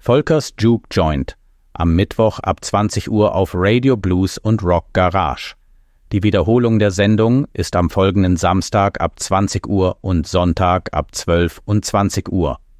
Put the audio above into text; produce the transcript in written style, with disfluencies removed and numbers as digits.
Volkers Juke Joint, am Mittwoch ab 20 Uhr auf Radio Blues und Rock Garage. Die Wiederholung der Sendung ist am folgenden Samstag ab 20 Uhr und Sonntag ab 12 und 20 Uhr.